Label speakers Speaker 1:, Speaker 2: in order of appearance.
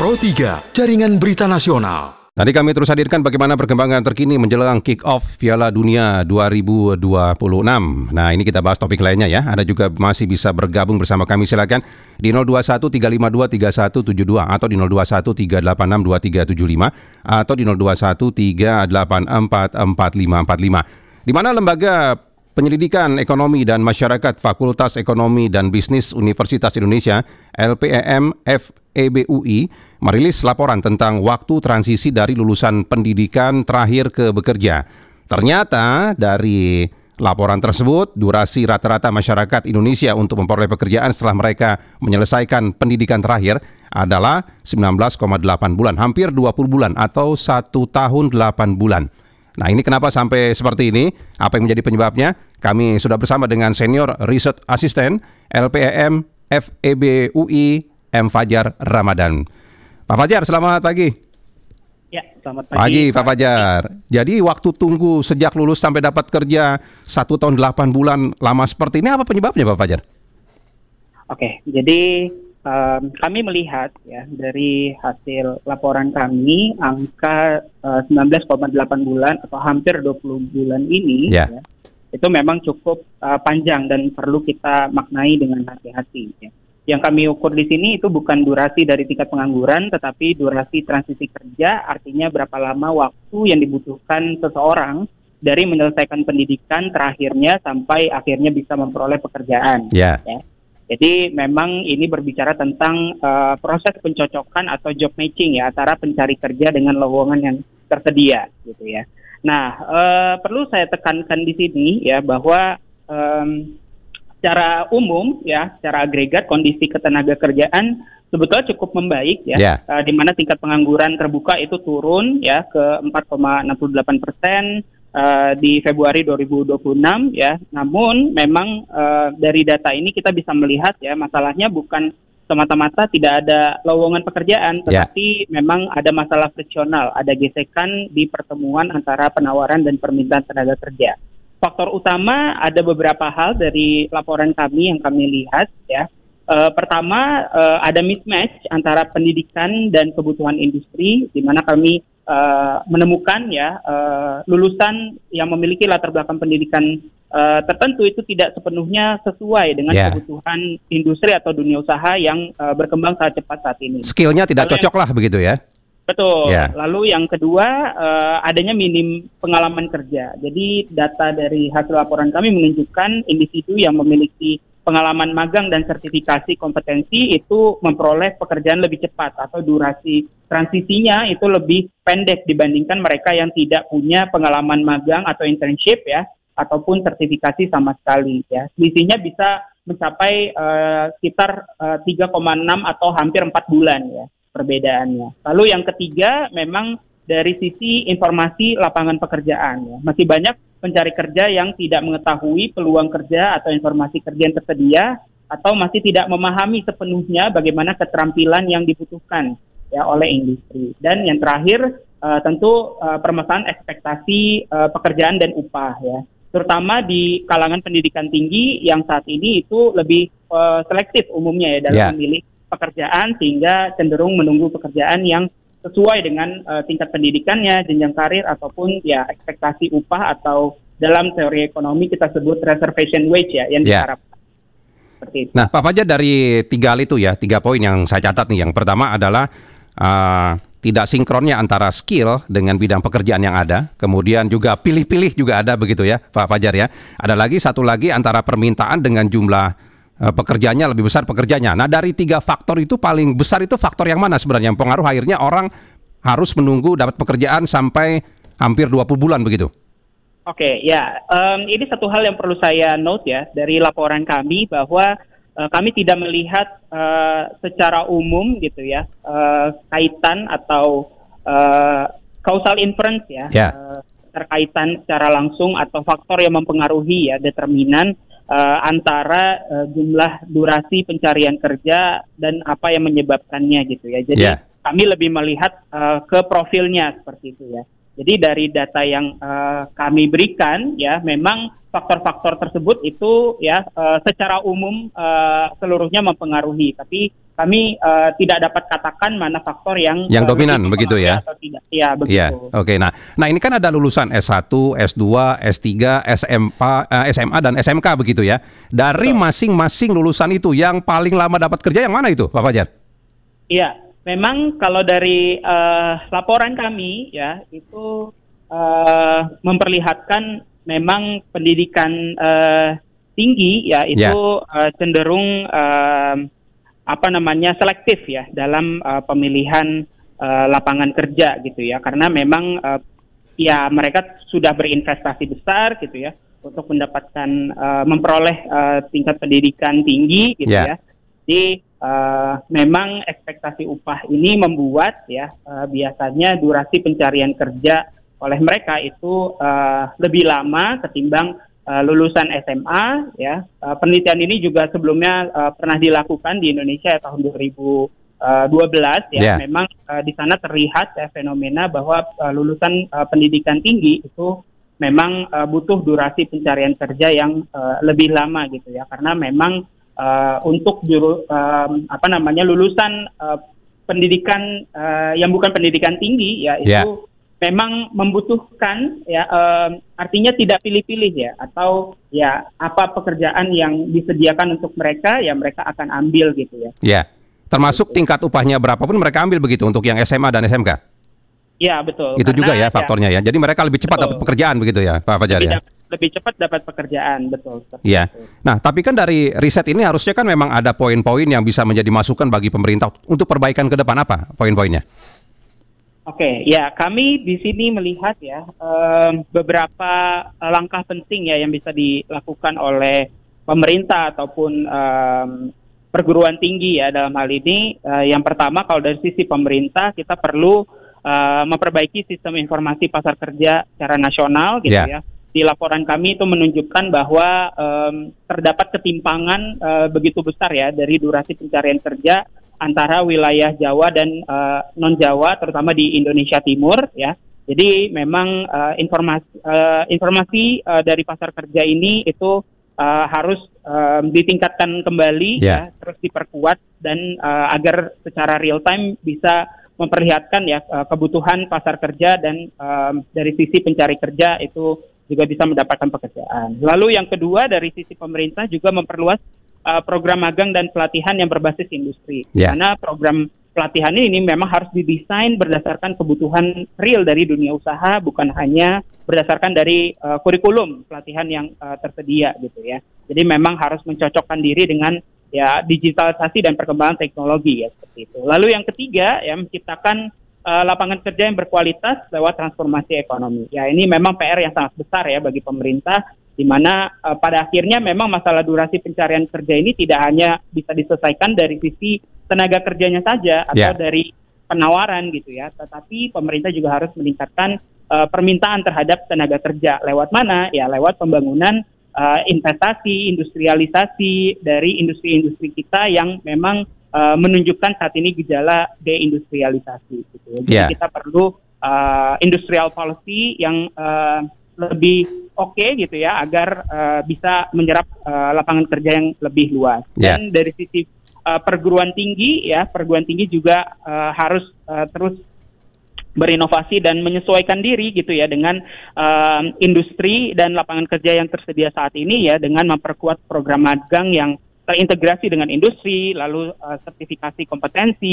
Speaker 1: Pro 3, Jaringan Berita Nasional.
Speaker 2: Tadi kami terus hadirkan bagaimana perkembangan terkini menjelang kick-off Piala Dunia 2026. Nah, ini kita bahas topik lainnya ya. Anda juga masih bisa bergabung bersama kami, silakan di 021 352 3172 atau di 021 386 2375 atau di 021 384 4545. Di mana Lembaga Penyelidikan Ekonomi dan Masyarakat Fakultas Ekonomi dan Bisnis Universitas Indonesia LPEM FEBUI merilis laporan tentang waktu transisi dari lulusan pendidikan terakhir ke bekerja. Ternyata dari laporan tersebut, durasi rata-rata masyarakat Indonesia untuk memperoleh pekerjaan setelah mereka menyelesaikan pendidikan terakhir adalah 19,8 bulan, hampir 20 bulan atau 1 tahun 8 bulan. Nah, ini kenapa sampai seperti ini? Apa yang menjadi penyebabnya? Kami sudah bersama dengan Senior Research Assistant LPEM FEBUI M. Fajar Ramadan. Pak Fajar, selamat pagi.
Speaker 3: Ya, selamat pagi.
Speaker 2: Pak Fajar. Jadi waktu tunggu sejak lulus sampai dapat kerja 1 tahun 8 bulan lama seperti ini, apa penyebabnya Pak Fajar?
Speaker 3: Oke, jadi kami melihat ya dari hasil laporan kami angka 19,8 bulan atau hampir 20 bulan ini ya, itu memang cukup panjang dan perlu kita maknai dengan hati-hati ya. Yang kami ukur di sini itu bukan durasi dari tingkat pengangguran, tetapi durasi transisi kerja, artinya berapa lama waktu yang dibutuhkan seseorang dari menyelesaikan pendidikan terakhirnya sampai akhirnya bisa memperoleh pekerjaan. Ya. Jadi memang ini berbicara tentang proses pencocokan atau job matching ya antara pencari kerja dengan lowongan yang tersedia gitu ya. Nah, perlu saya tekankan di sini ya bahwa secara umum ya, secara agregat kondisi ketenaga kerjaan sebetulnya cukup membaik ya, di mana tingkat pengangguran terbuka itu turun ya ke 4,68% di Februari 2026 ya. Namun memang dari data ini kita bisa melihat ya, masalahnya bukan semata-mata tidak ada lowongan pekerjaan, tetapi memang ada masalah friksional, ada gesekan di pertemuan antara penawaran dan permintaan tenaga kerja. Faktor utama ada beberapa hal dari laporan kami yang kami lihat ya. Pertama, ada mismatch antara pendidikan dan kebutuhan industri, di mana kami menemukan ya lulusan yang memiliki latar belakang pendidikan tertentu itu tidak sepenuhnya sesuai dengan kebutuhan industri atau dunia usaha yang berkembang sangat cepat saat ini. Skillnya tidak cocok lah begitu ya? Betul. Lalu yang kedua, adanya minim pengalaman kerja. Jadi data dari hasil laporan kami menunjukkan individu yang memiliki pengalaman magang dan sertifikasi kompetensi itu memperoleh pekerjaan lebih cepat atau durasi transisinya itu lebih pendek dibandingkan mereka yang tidak punya pengalaman magang atau internship ya, ataupun sertifikasi sama sekali ya. Selisihnya bisa mencapai sekitar 3,6 atau hampir 4 bulan ya perbedaannya. Lalu yang ketiga memang dari sisi informasi lapangan pekerjaan ya. Masih banyak pencari kerja yang tidak mengetahui peluang kerja atau informasi kerja yang tersedia atau masih tidak memahami sepenuhnya bagaimana keterampilan yang dibutuhkan ya oleh industri. Dan yang terakhir tentu permasalahan ekspektasi pekerjaan dan upah ya. Terutama di kalangan pendidikan tinggi yang saat ini itu lebih selektif umumnya ya dalam memilih pekerjaan, sehingga cenderung menunggu pekerjaan yang sesuai dengan tingkat pendidikannya, jenjang karir, ataupun ya ekspektasi upah atau dalam teori ekonomi kita sebut reservation wage ya yang diharapkan. Seperti itu. Nah, Pak Fajar, dari 3 hal itu ya, 3 poin yang saya catat nih. Yang pertama adalah tidak sinkronnya antara skill dengan bidang pekerjaan yang ada, kemudian juga pilih-pilih juga ada begitu ya Pak Fajar ya. Ada lagi satu lagi antara permintaan dengan jumlah pekerjaannya lebih besar pekerjanya. Nah, dari 3 faktor itu paling besar itu faktor yang mana sebenarnya yang pengaruh akhirnya orang harus menunggu dapat pekerjaan sampai hampir 20 bulan begitu? Oke, ya. Ini satu hal yang perlu saya note ya dari laporan kami bahwa kami tidak melihat secara umum gitu ya kaitan atau causal inference ya, terkaitan secara langsung atau faktor yang mempengaruhi ya determinan antara jumlah durasi pencarian kerja dan apa yang menyebabkannya gitu ya. Jadi kami lebih melihat ke profilnya seperti itu ya. Jadi dari data yang kami berikan ya, memang faktor-faktor tersebut itu ya secara umum seluruhnya mempengaruhi. Tapi kami tidak dapat katakan mana faktor yang
Speaker 2: dominan begitu ya?
Speaker 3: Atau tidak. Ya, begitu.
Speaker 2: Ya, oke. Nah ini kan ada lulusan S1, S2, S3, SMA dan SMK begitu ya. Dari masing-masing lulusan itu yang paling lama dapat kerja yang mana itu, Pak Fajar?
Speaker 3: Iya, memang kalau dari laporan kami ya itu memperlihatkan memang pendidikan tinggi ya itu cenderung selektif ya dalam pemilihan lapangan kerja gitu ya, karena memang ya mereka sudah berinvestasi besar gitu ya untuk mendapatkan memperoleh tingkat pendidikan tinggi gitu ya. Jadi memang ekspektasi upah ini membuat ya biasanya durasi pencarian kerja oleh mereka itu lebih lama ketimbang lulusan SMA ya. Penelitian ini juga sebelumnya pernah dilakukan di Indonesia tahun 2012 ya. Memang di sana terlihat fenomena bahwa lulusan pendidikan tinggi itu memang butuh durasi pencarian kerja yang lebih lama gitu ya, karena memang untuk lulusan pendidikan yang bukan pendidikan tinggi ya itu memang membutuhkan ya artinya tidak pilih-pilih ya, atau ya apa pekerjaan yang disediakan untuk mereka ya mereka akan ambil gitu ya.
Speaker 2: Ya, termasuk tingkat upahnya berapapun mereka ambil begitu untuk yang SMA dan SMK.
Speaker 3: Ya betul.
Speaker 2: Itu juga ya faktornya ya. Jadi mereka lebih cepat dapat pekerjaan begitu ya, Pak Fajar ya.
Speaker 3: Lebih cepat dapat pekerjaan, betul.
Speaker 2: Iya. Nah, tapi kan dari riset ini harusnya kan memang ada poin-poin yang bisa menjadi masukan bagi pemerintah untuk perbaikan ke depan. Apa poin-poinnya?
Speaker 3: Oke, ya kami di sini melihat ya beberapa langkah penting ya yang bisa dilakukan oleh pemerintah ataupun perguruan tinggi ya dalam hal ini. Yang pertama, kalau dari sisi pemerintah kita perlu memperbaiki sistem informasi pasar kerja secara nasional gitu ya. Di laporan kami itu menunjukkan bahwa terdapat ketimpangan begitu besar ya dari durasi pencarian kerja antara wilayah Jawa dan non-Jawa, terutama di Indonesia Timur ya. Jadi memang informasi dari pasar kerja ini itu harus ditingkatkan kembali ya, terus diperkuat dan agar secara real time bisa memperlihatkan ya kebutuhan pasar kerja dan dari sisi pencari kerja itu juga bisa mendapatkan pekerjaan. Lalu yang kedua, dari sisi pemerintah juga memperluas program magang dan pelatihan yang berbasis industri. Karena program pelatihan ini memang harus didesain berdasarkan kebutuhan real dari dunia usaha, bukan hanya berdasarkan dari kurikulum pelatihan yang tersedia gitu ya. Jadi memang harus mencocokkan diri dengan ya digitalisasi dan perkembangan teknologi ya, seperti itu. Lalu yang ketiga ya menciptakan lapangan kerja yang berkualitas lewat transformasi ekonomi. Ya ini memang PR yang sangat besar ya bagi pemerintah, di mana pada akhirnya memang masalah durasi pencarian kerja ini tidak hanya bisa diselesaikan dari sisi tenaga kerjanya saja atau dari penawaran gitu ya, tetapi pemerintah juga harus meningkatkan permintaan terhadap tenaga kerja. Lewat mana? Ya lewat pembangunan investasi, industrialisasi dari industri-industri kita yang memang menunjukkan saat ini gejala deindustrialisasi gitu. Jadi kita perlu industrial policy yang lebih oke gitu ya, agar bisa menyerap lapangan kerja yang lebih luas. Dan dari sisi perguruan tinggi juga harus terus berinovasi dan menyesuaikan diri gitu ya dengan industri dan lapangan kerja yang tersedia saat ini ya, dengan memperkuat program magang yang terintegrasi dengan industri, lalu sertifikasi kompetensi